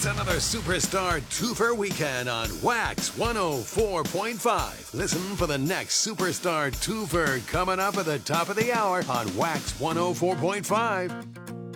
It's another Superstar Twofer weekend on Wax 104.5. Listen for the next Superstar Twofer coming up at the top of the hour on Wax 104.5.